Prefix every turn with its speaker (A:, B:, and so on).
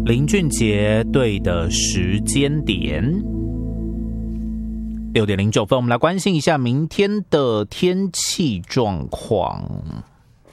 A: 林俊杰对的时间点6:09，我们来关心一下明天的天气状况。